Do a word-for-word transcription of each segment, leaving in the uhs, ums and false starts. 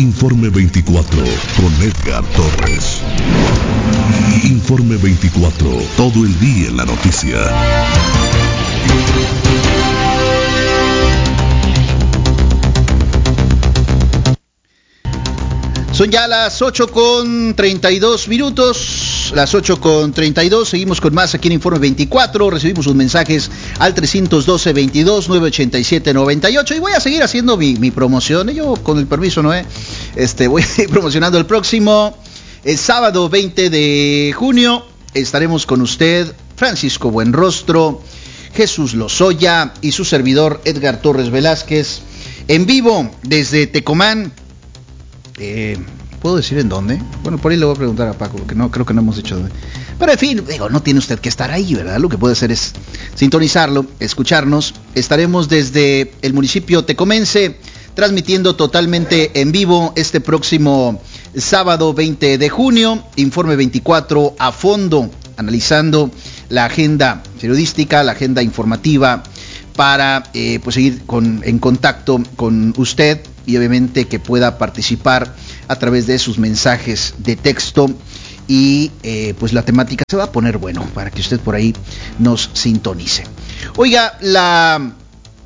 Informe veinticuatro con Edgar Torres. Informe veinticuatro, todo el día en la noticia. Son ya las ocho con treinta y dos minutos, las ocho con treinta y dos, seguimos con más aquí en Informe veinticuatro, recibimos sus mensajes al trescientos doce, veintidós, novecientos ochenta y siete, noventa y ocho y voy a seguir haciendo mi, mi promoción, yo con el permiso, Noé, este, voy a ir promocionando el próximo, el sábado veinte de junio, estaremos con usted, Francisco Buenrostro, Jesús Lozoya y su servidor Edgar Torres Velázquez, en vivo desde Tecomán. Eh, ¿Puedo decir en dónde? Bueno, por ahí le voy a preguntar a Paco, porque no, creo que no hemos dicho dónde. Pero en fin, digo, no tiene usted que estar ahí, ¿verdad? Lo que puede hacer es sintonizarlo, escucharnos. Estaremos desde el municipio tecomense, transmitiendo totalmente en vivo este próximo sábado veinte de junio. Informe veinticuatro a fondo, analizando la agenda periodística, la agenda informativa, para eh, pues seguir con, en contacto con usted y obviamente que pueda participar a través de sus mensajes de texto y eh, pues la temática se va a poner bueno para que usted por ahí nos sintonice. Oiga, la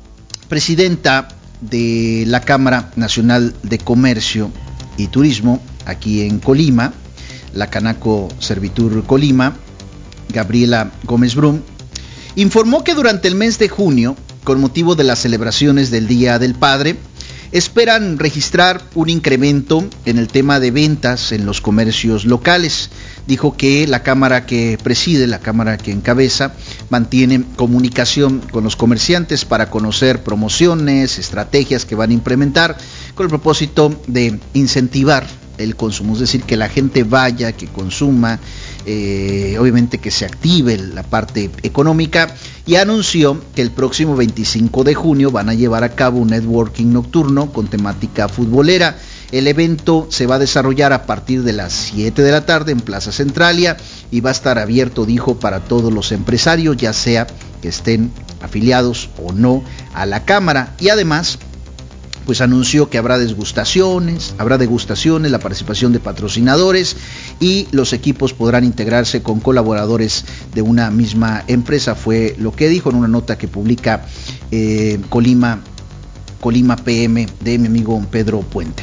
presidenta de la Cámara Nacional de Comercio y Turismo aquí en Colima, la Canaco Servitur Colima, Gabriela Gómez Brum, informó que durante el mes de junio, con motivo de las celebraciones del Día del Padre, esperan registrar un incremento en el tema de ventas en los comercios locales. Dijo que la Cámara que preside, la Cámara que encabeza, mantiene comunicación con los comerciantes para conocer promociones, estrategias que van a implementar con el propósito de incentivar el consumo, es decir, que la gente vaya, que consuma, eh, obviamente que se active la parte económica, y anunció que el próximo veinticinco de junio van a llevar a cabo un networking nocturno con temática futbolera. El evento se va a desarrollar a partir de las siete de la tarde en Plaza Centralia y va a estar abierto, dijo, para todos los empresarios, ya sea que estén afiliados o no a la Cámara, y además pues anunció que habrá degustaciones, habrá degustaciones, la participación de patrocinadores y los equipos podrán integrarse con colaboradores de una misma empresa. Fue lo que dijo en una nota que publica eh, Colima, Colima P M de mi amigo Pedro Puente.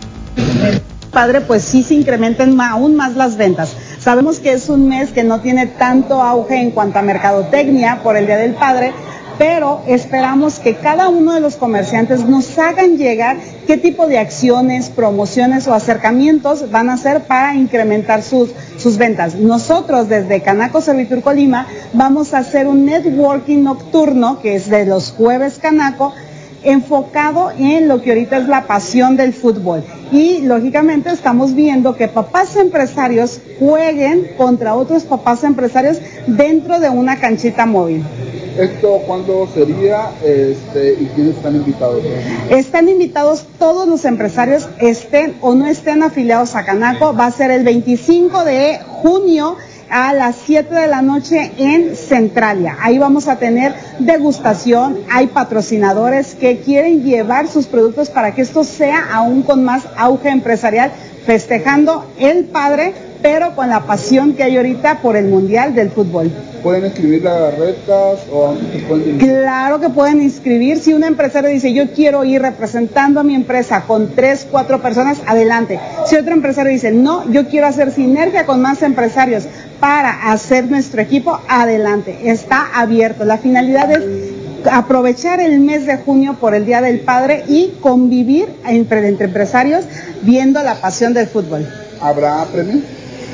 Padre, pues sí se incrementen más, aún más las ventas. Sabemos que es un mes que no tiene tanto auge en cuanto a mercadotecnia por el Día del Padre, pero esperamos que cada uno de los comerciantes nos hagan llegar qué tipo de acciones, promociones o acercamientos van a hacer para incrementar sus, sus ventas. Nosotros desde Canaco Servitur Colima vamos a hacer un networking nocturno, que es de los jueves Canaco, enfocado en lo que ahorita es la pasión del fútbol. Y lógicamente estamos viendo que papás empresarios jueguen contra otros papás empresarios dentro de una canchita móvil. ¿Esto cuándo sería este, y quiénes están invitados? Están invitados todos los empresarios, estén o no estén afiliados a Canaco. Va a ser el veinticinco de junio a las siete de la noche en Centralia. Ahí vamos a tener degustación, hay patrocinadores que quieren llevar sus productos para que esto sea aún con más auge empresarial, festejando el padre, pero con la pasión que hay ahorita por el Mundial del Fútbol. ¿Pueden inscribir las retas o dónde se pueden inscribir? Claro que pueden inscribir. Si un empresario dice, yo quiero ir representando a mi empresa con tres, cuatro personas, adelante. Si otro empresario dice, no, yo quiero hacer sinergia con más empresarios para hacer nuestro equipo, adelante. Está abierto. La finalidad es aprovechar el mes de junio por el Día del Padre y convivir entre, entre empresarios viendo la pasión del fútbol. ¿Habrá premios?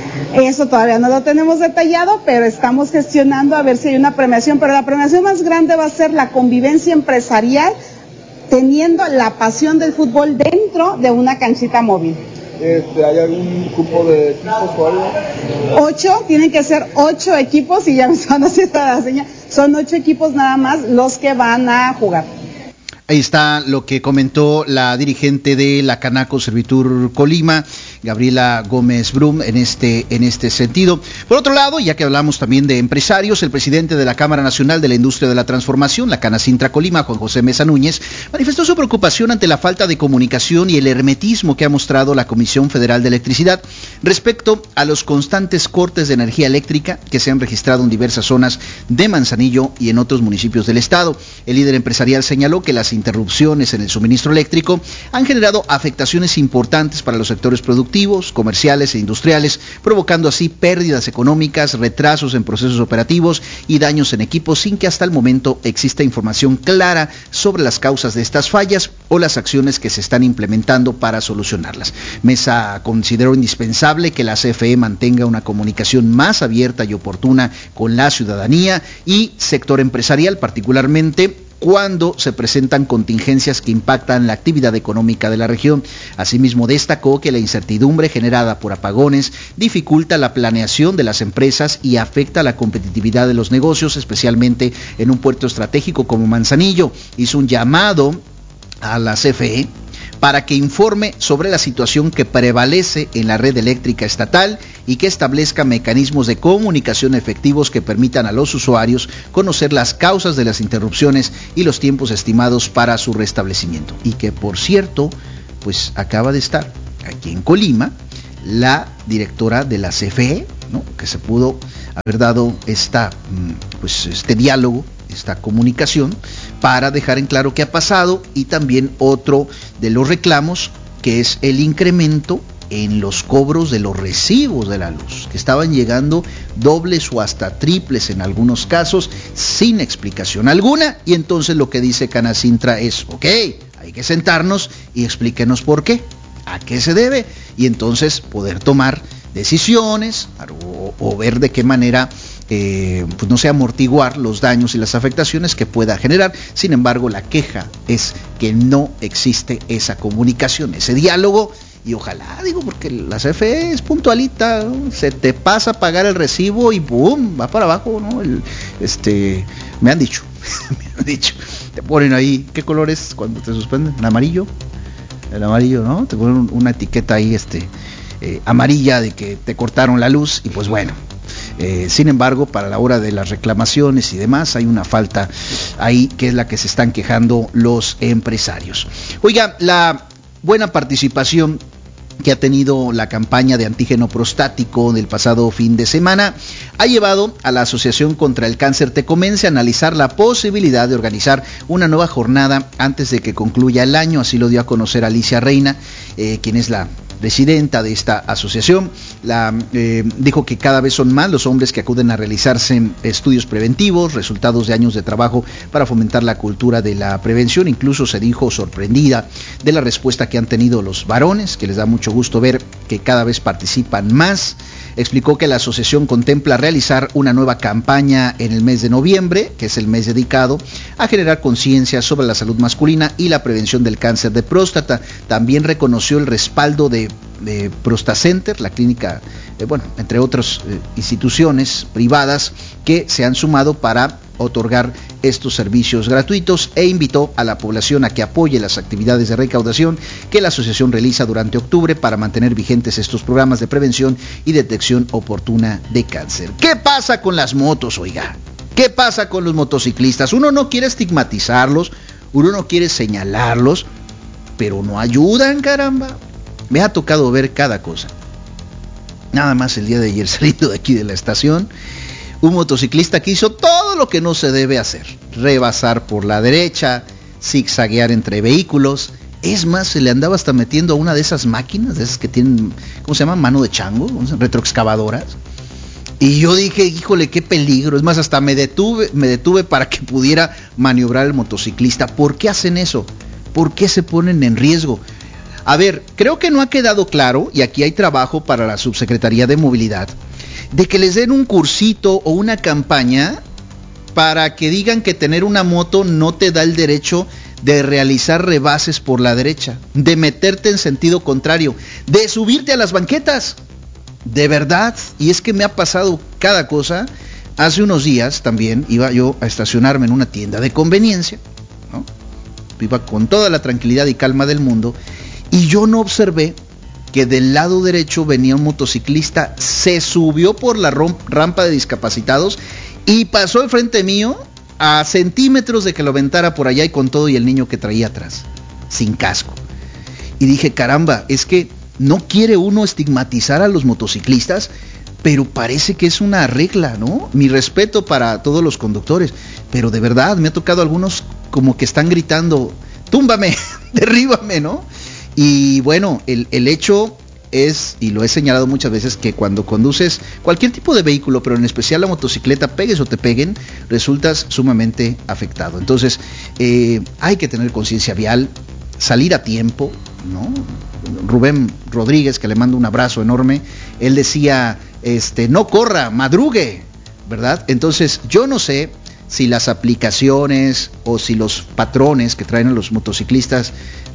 Eso todavía no lo tenemos detallado, pero estamos gestionando a ver si hay una premiación, pero la premiación más grande va a ser la convivencia empresarial teniendo la pasión del fútbol dentro de una canchita móvil. Este, ¿Hay algún grupo de equipos o algo? Ocho, tienen que ser ocho equipos y ya me están haciendo la señal. Son ocho equipos nada más los que van a jugar. Ahí está lo que comentó la dirigente de la Canaco Servitur Colima, Gabriela Gómez Brum en este, en este sentido. Por otro lado, ya que hablamos también de empresarios, el presidente de la Cámara Nacional de la Industria de la Transformación, la Canacintra Colima, Juan José Mesa Núñez, manifestó su preocupación ante la falta de comunicación y el hermetismo que ha mostrado la Comisión Federal de Electricidad respecto a los constantes cortes de energía eléctrica que se han registrado en diversas zonas de Manzanillo y en otros municipios del estado. El líder empresarial señaló que las interrupciones en el suministro eléctrico han generado afectaciones importantes para los sectores productivos, comerciales e industriales, provocando así pérdidas económicas, retrasos en procesos operativos y daños en equipos, sin que hasta el momento exista información clara sobre las causas de estas fallas o las acciones que se están implementando para solucionarlas. Mesa consideró indispensable que la C F E mantenga una comunicación más abierta y oportuna con la ciudadanía y sector empresarial, particularmente cuando se presentan contingencias que impactan la actividad económica de la región. Asimismo, destacó que la incertidumbre generada por apagones dificulta la planeación de las empresas y afecta la competitividad de los negocios, especialmente en un puerto estratégico como Manzanillo. Hizo un llamado a la C F E para que informe sobre la situación que prevalece en la red eléctrica estatal y que establezca mecanismos de comunicación efectivos que permitan a los usuarios conocer las causas de las interrupciones y los tiempos estimados para su restablecimiento. Y que, por cierto, pues acaba de estar aquí en Colima la directora de la C F E, ¿no?, que se pudo haber dado esta, pues, este diálogo, esta comunicación, para dejar en claro qué ha pasado, y también otro de los reclamos, que es el incremento en los cobros de los recibos de la luz, que estaban llegando dobles o hasta triples en algunos casos, sin explicación alguna. Y entonces lo que dice Canacintra es, ok, hay que sentarnos y explíquenos por qué, a qué se debe, y entonces poder tomar decisiones o, o ver de qué manera Eh, pues no sé, amortiguar los daños y las afectaciones que pueda generar. Sin embargo, la queja es que no existe esa comunicación, ese diálogo, y ojalá, digo, porque la C F E es puntualita, ¿no? Se te pasa a pagar el recibo y boom, va para abajo, ¿no? El, este, me han dicho, me han dicho, te ponen ahí, ¿qué color es cuando te suspenden? ¿El amarillo? El amarillo, ¿no? Te ponen una etiqueta ahí, este, eh, amarilla, de que te cortaron la luz, y pues bueno. Eh, sin embargo, para la hora de las reclamaciones y demás, hay una falta ahí que es la que se están quejando los empresarios. Oiga, la buena participación que ha tenido la campaña de antígeno prostático del pasado fin de semana ha llevado a la Asociación contra el Cáncer Tecomense a analizar la posibilidad de organizar una nueva jornada antes de que concluya el año. Así lo dio a conocer Alicia Reina, eh, quien es la presidenta de esta asociación. La, eh, dijo que cada vez son más los hombres que acuden a realizarse estudios preventivos, resultados de años de trabajo para fomentar la cultura de la prevención. Incluso se dijo sorprendida de la respuesta que han tenido los varones, que les da mucho gusto ver que cada vez participan más. Explicó que la asociación contempla realizar una nueva campaña en el mes de noviembre, que es el mes dedicado a generar conciencia sobre la salud masculina y la prevención del cáncer de próstata. También reconoció el respaldo de, de Prostacenter, la clínica, eh, bueno, entre otras eh, instituciones privadas que se han sumado para otorgar estos servicios gratuitos, e invitó a la población a que apoye las actividades de recaudación que la asociación realiza durante octubre para mantener vigentes estos programas de prevención y detección oportuna de cáncer. ¿Qué pasa con las motos, oiga? ¿Qué pasa con los motociclistas? Uno no quiere estigmatizarlos, uno no quiere señalarlos, pero no ayudan, caramba. Me ha tocado ver cada cosa. Nada más el día de ayer, saliendo de aquí de la estación, un motociclista que hizo todo lo que no se debe hacer: rebasar por la derecha, zigzaguear entre vehículos. Es más, se le andaba hasta metiendo a una de esas máquinas, de esas que tienen, ¿cómo se llama? Mano de chango, retroexcavadoras. Y yo dije, híjole, qué peligro. Es más, hasta me detuve, me detuve para que pudiera maniobrar el motociclista. ¿Por qué hacen eso? ¿Por qué se ponen en riesgo? A ver, creo que no ha quedado claro, y aquí hay trabajo para la Subsecretaría de Movilidad, de que les den un cursito o una campaña para que digan que tener una moto no te da el derecho de realizar rebases por la derecha, de meterte en sentido contrario, de subirte a las banquetas. De verdad, y es que me ha pasado cada cosa. Hace unos días también iba yo a estacionarme en una tienda de conveniencia, ¿no? Iba con toda la tranquilidad y calma del mundo, y yo no observé que del lado derecho venía un motociclista, se subió por la rampa de discapacitados y pasó al frente mío a centímetros de que lo aventara por allá y con todo y el niño que traía atrás, sin casco. Y dije, caramba, es que no quiere uno estigmatizar a los motociclistas, pero parece que es una regla, ¿no? Mi respeto para todos los conductores, pero de verdad me ha tocado algunos como que están gritando, túmbame, derríbame, ¿no? Y bueno, el, el hecho es, y lo he señalado muchas veces, que cuando conduces cualquier tipo de vehículo, pero en especial la motocicleta, pegues o te peguen, resultas sumamente afectado. Entonces, eh, hay que tener conciencia vial, salir a tiempo, ¿no? Rubén Rodríguez, que le mando un abrazo enorme, él decía, este, no corra, madrugue, ¿verdad? Entonces, yo no sé si las aplicaciones o si los patrones que traen a los motociclistas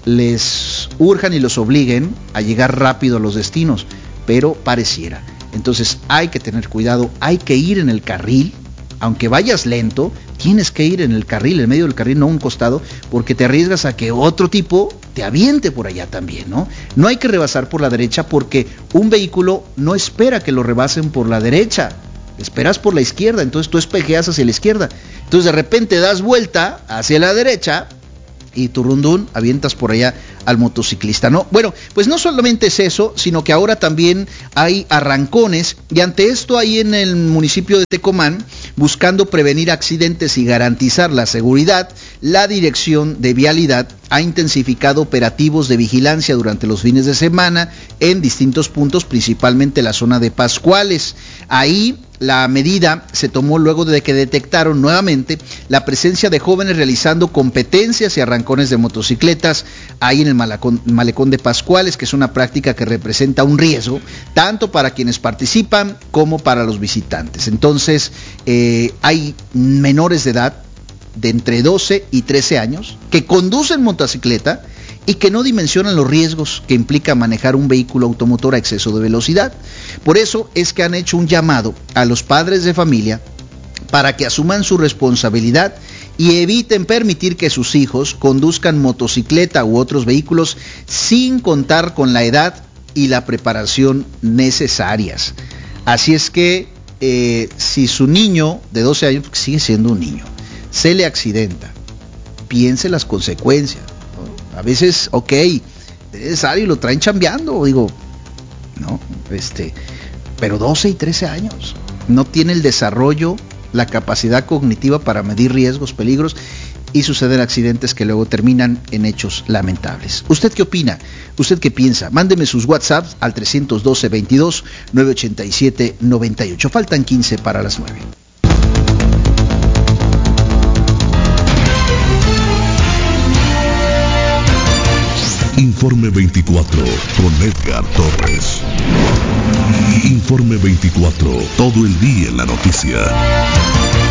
les urjan y los obliguen a llegar rápido a los destinos, pero pareciera. Entonces hay que tener cuidado, hay que ir en el carril, aunque vayas lento, tienes que ir en el carril, en medio del carril, no a un costado, porque te arriesgas a que otro tipo te aviente por allá también, ¿no? No hay que rebasar por la derecha porque un vehículo no espera que lo rebasen por la derecha, esperas por la izquierda, entonces tú espejeas hacia la izquierda, entonces de repente das vuelta hacia la derecha y tu rundún avientas por allá al motociclista, ¿no? Bueno, pues no solamente es eso, sino que ahora también hay arrancones, y ante esto hay en el municipio de Tecomán, buscando prevenir accidentes y garantizar la seguridad, la Dirección de Vialidad ha intensificado operativos de vigilancia durante los fines de semana en distintos puntos, principalmente la zona de Pascuales. Ahí la medida se tomó luego de que detectaron nuevamente la presencia de jóvenes realizando competencias y arrancones de motocicletas ahí en el malecón, malecón de Pascuales, que es una práctica que representa un riesgo tanto para quienes participan como para los visitantes. Entonces eh, hay menores de edad de entre doce y trece años que conducen motocicleta y que no dimensionan los riesgos que implica manejar un vehículo automotor a exceso de velocidad. Por eso es que han hecho un llamado a los padres de familia para que asuman su responsabilidad y eviten permitir que sus hijos conduzcan motocicleta u otros vehículos sin contar con la edad y la preparación necesarias. Así es que eh, si su niño de doce años, porque sigue siendo un niño, se le accidenta, piense las consecuencias, ¿no? A veces, ok, es necesario y lo traen chambeando, digo, no, este, pero doce y trece años, no tiene el desarrollo, la capacidad cognitiva para medir riesgos, peligros, y suceden accidentes que luego terminan en hechos lamentables. ¿Usted qué opina? ¿Usted qué piensa? Mándeme sus WhatsApps al trescientos doce, veintidós, novecientos ochenta y siete, noventa y ocho. Faltan quince para las nueve. Informe veinticuatro con Edgar Torres. Informe veinticuatro, todo el día en la noticia.